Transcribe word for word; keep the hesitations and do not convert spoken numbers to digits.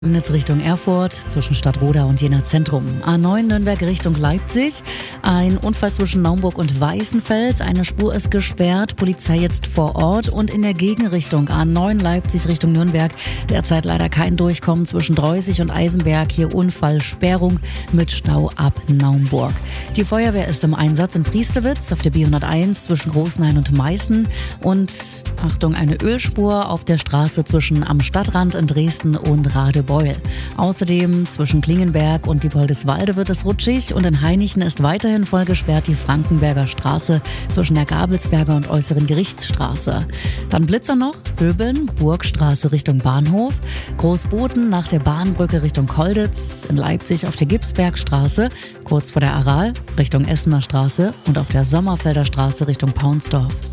Chemnitz Richtung Erfurt, zwischen Stadtroda und Jena Zentrum. A neun Nürnberg Richtung Leipzig. Ein Unfall zwischen Naumburg und Weißenfels. Eine Spur ist gesperrt. Polizei jetzt vor Ort. Und in der Gegenrichtung A neun Leipzig Richtung Nürnberg. Derzeit leider kein Durchkommen zwischen Dreußig und Eisenberg. Hier Unfallsperrung mit Stau ab Naumburg. Die Feuerwehr ist im Einsatz in Priestewitz auf der B hunderteins zwischen Großenhain und Meißen. Und Achtung, eine Ölspur auf der Straße zwischen Am Stadtrand in Dresden und Radebeul. Außerdem zwischen Klingenberg und Diepoldeswalde wird es rutschig und in Hainichen ist weiterhin voll gesperrt die Frankenberger Straße zwischen der Gabelsberger und Äußeren Gerichtsstraße. Dann Blitzer noch, Böbeln, Burgstraße Richtung Bahnhof, Großboden nach der Bahnbrücke Richtung Kolditz, in Leipzig auf der Gipsbergstraße, kurz vor der Aral Richtung Essener Straße und auf der Sommerfelder Straße Richtung Paunsdorf.